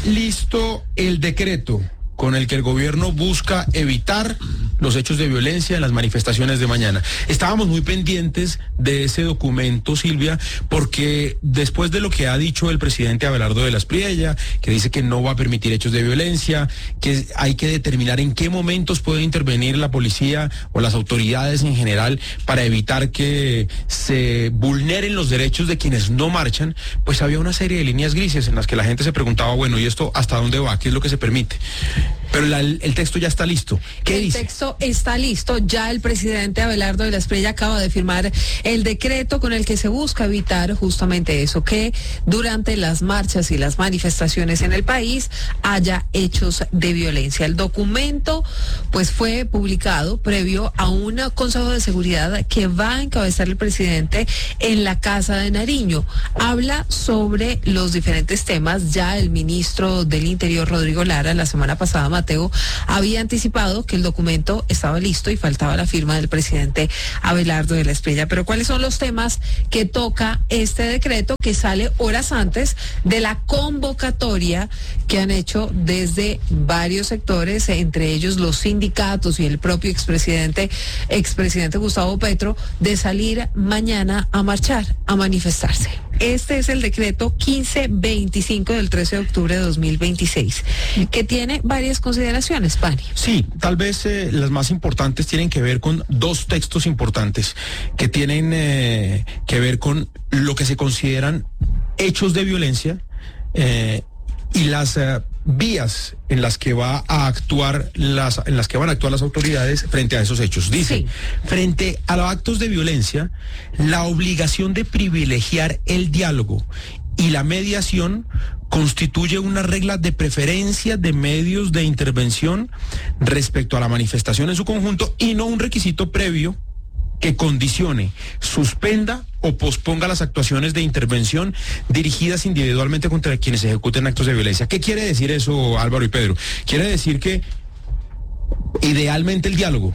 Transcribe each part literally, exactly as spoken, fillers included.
listo el decreto con el que el gobierno busca evitar los hechos de violencia en las manifestaciones de mañana. Estábamos muy pendientes de ese documento, Silvia, porque después de lo que ha dicho el presidente Abelardo de la Espriella, que dice que no va a permitir hechos de violencia, que hay que determinar en qué momentos puede intervenir la policía o las autoridades en general para evitar que se vulneren los derechos de quienes no marchan, pues había una serie de líneas grises en las que la gente se preguntaba, bueno, ¿y esto hasta dónde va? ¿Qué es lo que se permite? Pero la, el texto ya está listo. ¿Qué el dice? El texto está listo. Ya el presidente Abelardo de la Espriella acaba de firmar el decreto con el que se busca evitar justamente eso, que durante las marchas y las manifestaciones en el país haya hechos de violencia. El documento pues fue publicado previo a un Consejo de Seguridad que va a encabezar el presidente en la Casa de Nariño. Habla sobre los diferentes temas. Ya el ministro del Interior, Rodrigo Lara, la semana pasada, Mateo, había anticipado que el documento estaba listo y faltaba la firma del presidente Abelardo de la Espriella. Pero ¿cuáles son los temas que toca este decreto que sale horas antes de la convocatoria que han hecho desde varios sectores, entre ellos los sindicatos y el propio expresidente, expresidente Gustavo Petro, de salir mañana a marchar, a manifestarse? Este es el decreto quince veinticinco del trece de octubre de dos mil veintiséis, que tiene varias consideraciones, Pani. Sí, tal vez eh, las más importantes tienen que ver con dos textos importantes que tienen eh, que ver con lo que se consideran hechos de violencia eh, y las eh, vías en las que va a actuar las en las que van a actuar las autoridades frente a esos hechos. Dice, sí. Frente a los actos de violencia, la obligación de privilegiar el diálogo y la mediación constituye una regla de preferencia de medios de intervención respecto a la manifestación en su conjunto y no un requisito previo que condicione, suspenda o posponga las actuaciones de intervención dirigidas individualmente contra quienes ejecuten actos de violencia. ¿Qué quiere decir eso, Álvaro y Pedro? Quiere decir que idealmente el diálogo,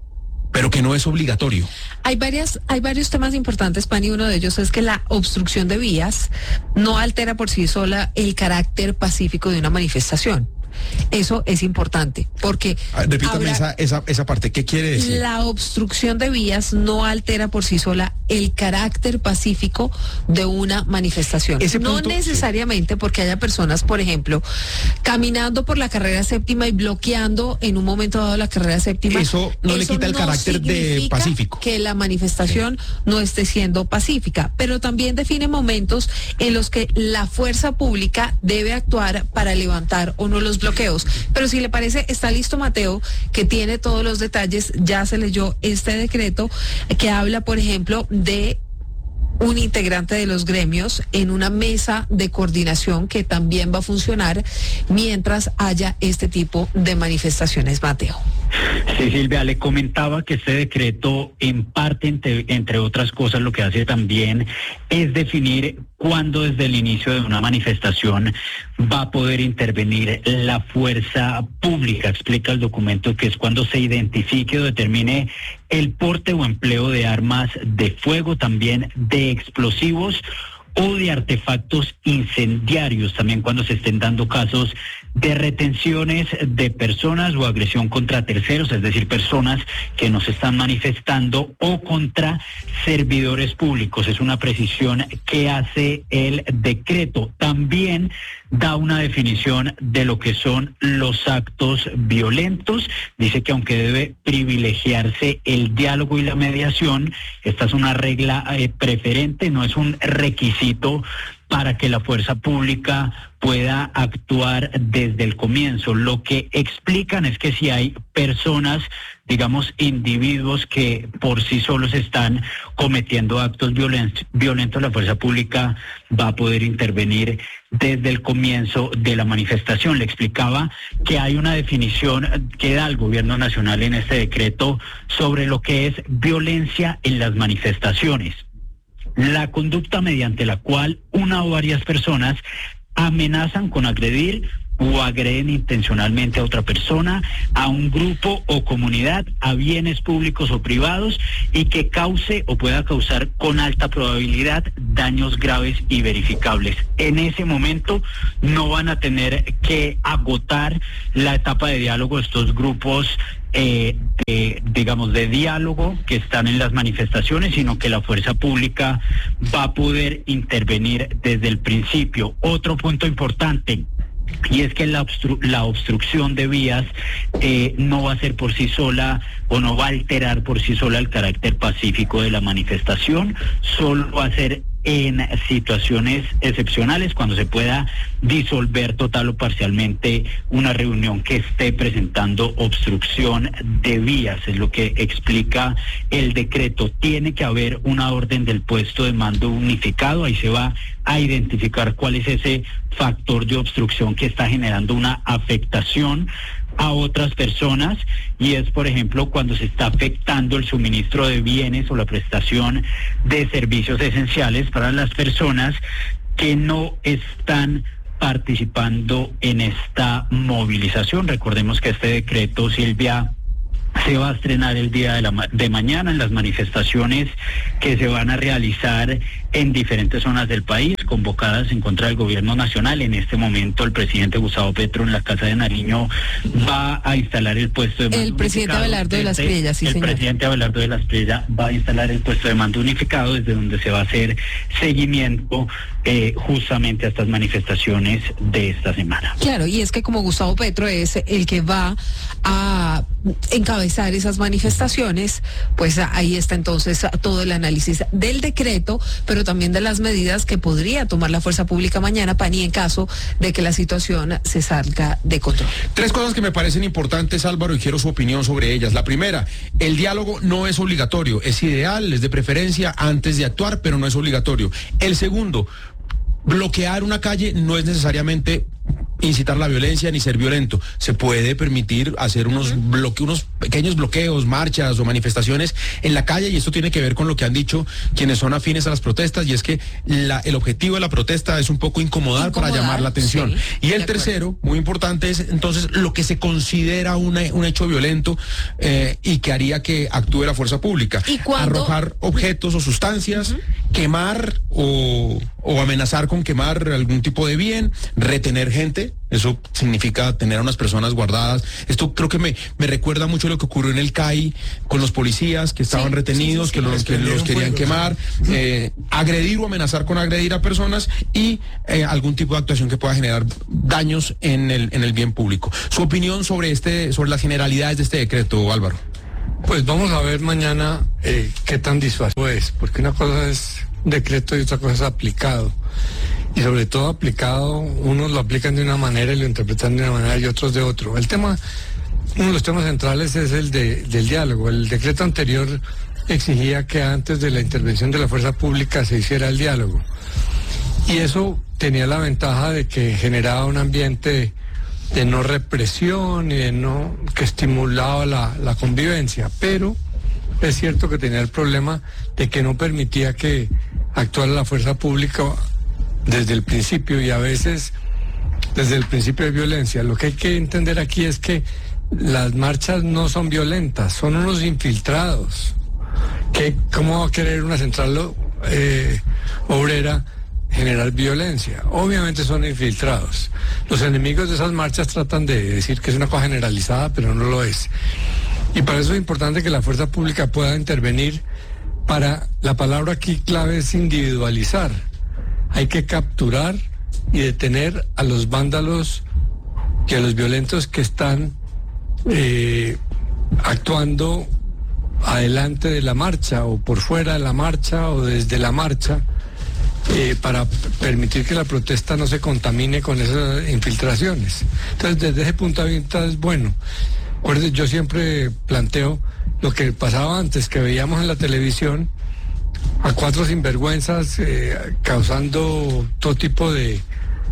pero que no es obligatorio. Hay varias, hay varios temas importantes, Pani. Uno de ellos es que la obstrucción de vías no altera por sí sola el carácter pacífico de una manifestación. Eso es importante, porque... Ah, repítame esa, esa, esa parte, ¿qué quiere decir? La obstrucción de vías no altera por sí sola el carácter pacífico de una manifestación. Ese no punto, necesariamente sí. Porque haya personas, por ejemplo, caminando por la carrera séptima y bloqueando en un momento dado la carrera séptima. Eso no eso le quita el no carácter de pacífico. Que la manifestación sí. no esté siendo pacífica, pero también define momentos en los que la fuerza pública debe actuar para levantar o no los bloqueos. Pero si le parece, está listo Mateo, que tiene todos los detalles. Ya se leyó este decreto que habla, por ejemplo, de un integrante de los gremios en una mesa de coordinación que también va a funcionar mientras haya este tipo de manifestaciones, Mateo. Sí, Silvia, le comentaba que este decreto, en parte, entre, entre otras cosas, lo que hace también es definir cuándo desde el inicio de una manifestación va a poder intervenir la fuerza pública. Explica el documento que es cuando se identifique o determine el porte o empleo de armas de fuego, también de explosivos o de artefactos incendiarios, también cuando se estén dando casos de retenciones de personas o agresión contra terceros, es decir, personas que no se están manifestando, o contra servidores públicos. Es una precisión que hace el decreto. También da una definición de lo que son los actos violentos. Dice que aunque debe privilegiarse el diálogo y la mediación, esta es una regla eh, preferente, no es un requisito para que la fuerza pública pueda actuar desde el comienzo. Lo que explican es que si hay personas, digamos, individuos que por sí solos están cometiendo actos violentos, violentos, la fuerza pública va a poder intervenir desde el comienzo de la manifestación. Le explicaba que hay una definición que da el gobierno nacional en este decreto sobre lo que es violencia en las manifestaciones. La conducta mediante la cual una o varias personas amenazan con agredir, o agreden intencionalmente a otra persona, a un grupo o comunidad, a bienes públicos o privados, y que cause o pueda causar con alta probabilidad daños graves y verificables. En ese momento no van a tener que agotar la etapa de diálogo de estos grupos Eh, de, digamos, de diálogo que están en las manifestaciones, sino que la fuerza pública va a poder intervenir desde el principio. Otro punto importante, y es que la, obstru la obstrucción de vías eh, no va a ser por sí sola o no va a alterar por sí sola el carácter pacífico de la manifestación, solo va a ser en situaciones excepcionales, cuando se pueda disolver total o parcialmente una reunión que esté presentando obstrucción de vías. Es lo que explica el decreto. Tiene que haber una orden del puesto de mando unificado, ahí se va a identificar cuál es ese factor de obstrucción que está generando una afectación a otras personas, y es, por ejemplo, cuando se está afectando el suministro de bienes o la prestación de servicios esenciales para las personas que no están participando en esta movilización. Recordemos que este decreto, Silvia, se va a estrenar el día de, la, de mañana en las manifestaciones que se van a realizar en diferentes zonas del país, convocadas en contra del gobierno nacional. En este momento el presidente Gustavo Petro en la Casa de Nariño va a instalar el puesto de mando El presidente Abelardo de las Priellas, sí, El señor. presidente Abelardo de las Priellas va a instalar el puesto de mando unificado, desde donde se va a hacer seguimiento eh, justamente a estas manifestaciones de esta semana. Claro, y es que como Gustavo Petro es el que va a encabezar esas manifestaciones, pues ahí está entonces todo el análisis del decreto, pero también de las medidas que podría tomar la fuerza pública mañana, Pani, en caso de que la situación se salga de control. Tres cosas que me parecen importantes, Álvaro, y quiero su opinión sobre ellas. La primera, el diálogo no es obligatorio, es ideal, es de preferencia antes de actuar, pero no es obligatorio. El segundo, bloquear una calle no es necesariamente incitar la violencia ni ser violento. Se puede permitir hacer unos bloque, unos pequeños bloqueos, marchas o manifestaciones en la calle, y esto tiene que ver con lo que han dicho quienes son afines a las protestas, y es que la, el objetivo de la protesta es un poco incomodar, incomodar para llamar la atención. Sí, y el tercero, muy importante, es entonces lo que se considera una, un hecho violento eh, y que haría que actúe la fuerza pública. ¿Y cuándo? Arrojar objetos o sustancias, uh-huh. quemar o, o amenazar con quemar algún tipo de bien, retener gente. Eso significa tener a unas personas guardadas. Esto creo que me, me recuerda mucho lo que ocurrió en el C A I con los policías que estaban sí, retenidos, sí, sí, sí, que, los, que los querían quemar, eh, agredir o amenazar con agredir a personas, y eh, algún tipo de actuación que pueda generar daños en el, en el bien público. Su opinión sobre este, sobre las generalidades de este decreto, Álvaro. Pues vamos a ver mañana eh, qué tan disuasivo es, porque una cosa es decreto y otra cosa es aplicado. Y sobre todo aplicado, unos lo aplican de una manera y lo interpretan de una manera y otros de otro. El tema, uno de los temas centrales es el de, del diálogo. El decreto anterior exigía que antes de la intervención de la fuerza pública se hiciera el diálogo. Y eso tenía la ventaja de que generaba un ambiente de no represión y de no, que estimulaba la, la convivencia. Pero es cierto que tenía el problema de que no permitía que actuara la fuerza pública desde el principio, y a veces desde el principio de violencia. Lo que hay que entender aquí es que las marchas no son violentas, son unos infiltrados. ¿Qué, ¿Cómo va a querer una central eh, obrera generar violencia? Obviamente son infiltrados. Los enemigos de esas marchas tratan de decir que es una cosa generalizada, pero no lo es. Y para eso es importante que la fuerza pública pueda intervenir. Para, la palabra aquí clave es individualizar. Hay que capturar y detener a los vándalos y a los violentos que están eh, actuando adelante de la marcha o por fuera de la marcha o desde la marcha, eh, para permitir que la protesta no se contamine con esas infiltraciones. Entonces, desde ese punto de vista es bueno. Recuerden, yo siempre planteo lo que pasaba antes, que veíamos en la televisión a cuatro sinvergüenzas eh, causando todo tipo de,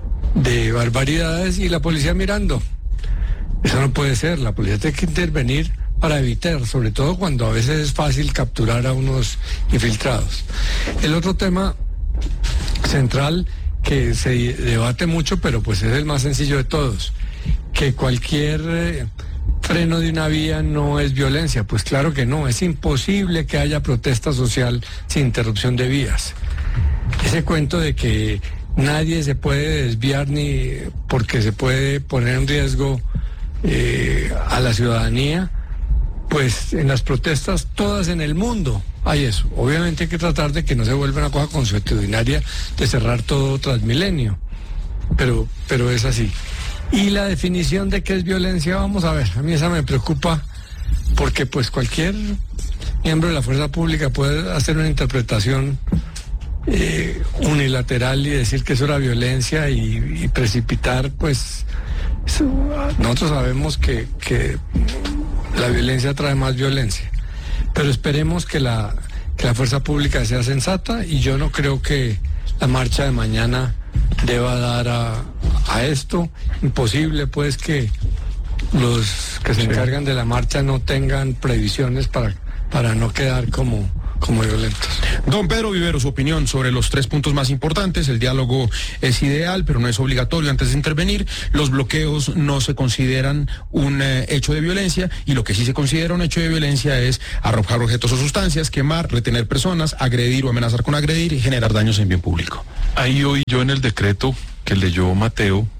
de barbaridades y la policía mirando. Eso no puede ser. La policía tiene que intervenir para evitar, sobre todo cuando a veces es fácil capturar a unos infiltrados. El otro tema central que se debate mucho, pero pues es el más sencillo de todos, que cualquier eh, freno de una vía no es violencia. Pues claro que no, es imposible que haya protesta social sin interrupción de vías. Ese cuento de que nadie se puede desviar ni porque se puede poner en riesgo eh, a la ciudadanía, pues en las protestas todas en el mundo hay eso. Obviamente hay que tratar de que no se vuelva una cosa consuetudinaria de cerrar todo Transmilenio, pero, pero es así. Y la definición de qué es violencia, vamos a ver, a mí esa me preocupa, porque pues cualquier miembro de la fuerza pública puede hacer una interpretación eh, unilateral y decir que eso era violencia y, y precipitar, pues eso, nosotros sabemos que, que la violencia trae más violencia, pero esperemos que la, que la fuerza pública sea sensata, y yo no creo que la marcha de mañana deba dar a, a esto. Imposible pues que los que se sí. encargan de la marcha no tengan previsiones para, para no quedar como, como violentos. Don Pedro Vivero, su opinión sobre los tres puntos más importantes. El diálogo es ideal, pero no es obligatorio antes de intervenir. Los bloqueos no se consideran un eh, hecho de violencia, y lo que sí se considera un hecho de violencia es arrojar objetos o sustancias, quemar, retener personas, agredir o amenazar con agredir y generar daños en bien público. Ahí oí yo en el decreto que leyó Mateo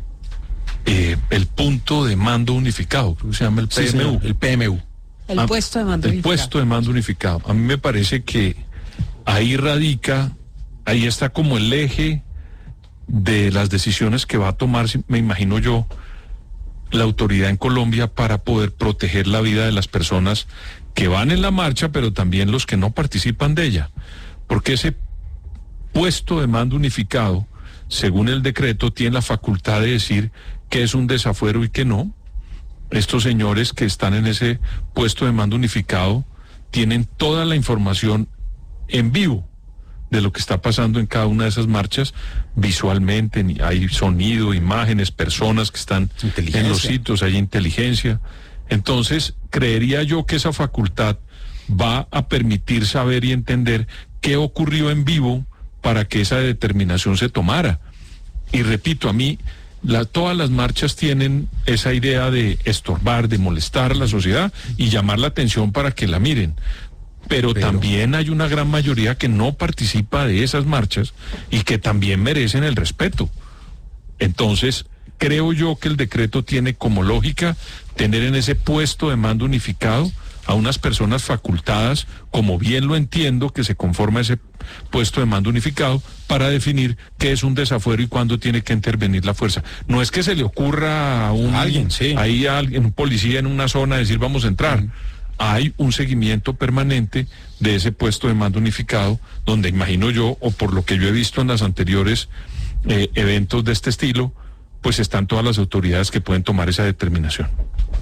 eh, el punto de mando unificado, creo que se llama el P M U. Sí, el P M U. El puesto de mando el unificado. puesto de mando unificado. A mí me parece que ahí radica, ahí está como el eje de las decisiones que va a tomar, me imagino yo, la autoridad en Colombia para poder proteger la vida de las personas que van en la marcha, pero también los que no participan de ella. Porque ese puesto de mando unificado, según el decreto, tiene la facultad de decir qué es un desafuero y qué no. Estos señores que están en ese puesto de mando unificado tienen toda la información en vivo de lo que está pasando en cada una de esas marchas, visualmente, hay sonido, imágenes, personas que están en los sitios, hay inteligencia. Entonces, creería yo que esa facultad va a permitir saber y entender qué ocurrió en vivo para que esa determinación se tomara. Y repito, a mí, La, todas las marchas tienen esa idea de estorbar, de molestar a la sociedad y llamar la atención para que la miren. Pero, Pero también hay una gran mayoría que no participa de esas marchas y que también merecen el respeto. Entonces, creo yo que el decreto tiene como lógica tener en ese puesto de mando unificado a unas personas facultadas, como bien lo entiendo, que se conforma ese puesto de mando unificado para definir qué es un desafuero y cuándo tiene que intervenir la fuerza. No es que se le ocurra a un, alguien, sí. ahí a alguien, un policía en una zona decir vamos a entrar. Uh-huh. Hay un seguimiento permanente de ese puesto de mando unificado, donde imagino yo, o por lo que yo he visto en los anteriores eh, eventos de este estilo, pues están todas las autoridades que pueden tomar esa determinación.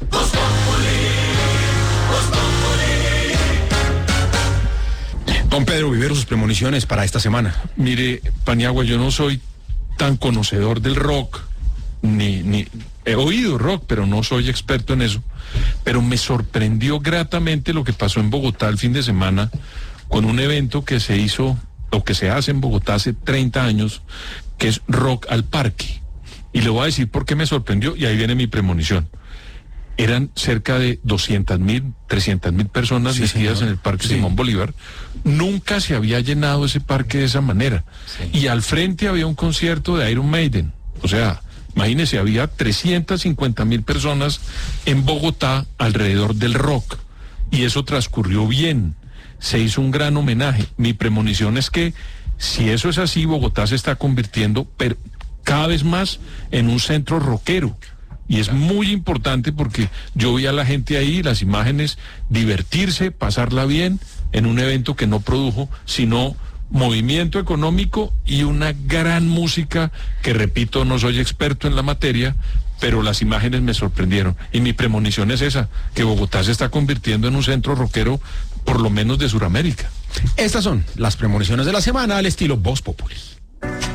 Don Pedro Vivero, sus premoniciones para esta semana. Mire, Paniagua, yo no soy tan conocedor del rock, ni, ni he oído rock, pero no soy experto en eso. Pero me sorprendió gratamente lo que pasó en Bogotá el fin de semana con un evento que se hizo, o que se hace en Bogotá hace treinta años, que es Rock al Parque. Y le voy a decir por qué me sorprendió, y ahí viene mi premonición. Eran cerca de doscientas mil, trescientas mil personas sí, metidas señor. en el Parque sí. Simón Bolívar. Nunca se había llenado ese parque de esa manera. Sí. Y al frente había un concierto de Iron Maiden. O sea, imagínense, había trescientas cincuenta mil personas en Bogotá alrededor del rock. Y eso transcurrió bien. Se hizo un gran homenaje. Mi premonición es que, si eso es así, Bogotá se está convirtiendo pero, cada vez más en un centro rockero. Y es muy importante porque yo vi a la gente ahí, las imágenes, divertirse, pasarla bien en un evento que no produjo sino movimiento económico y una gran música que, repito, no soy experto en la materia, pero las imágenes me sorprendieron. Y mi premonición es esa, que Bogotá se está convirtiendo en un centro rockero, por lo menos de Sudamérica. Estas son las premoniciones de la semana al estilo Voz Populi.